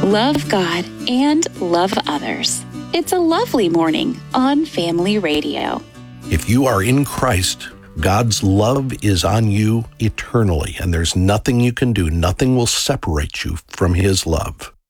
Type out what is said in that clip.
Love God and love others. It's a lovely morning on Family Radio. If you are in Christ, God's love is on you eternally, and there's nothing you can do, nothing will separate you from His love.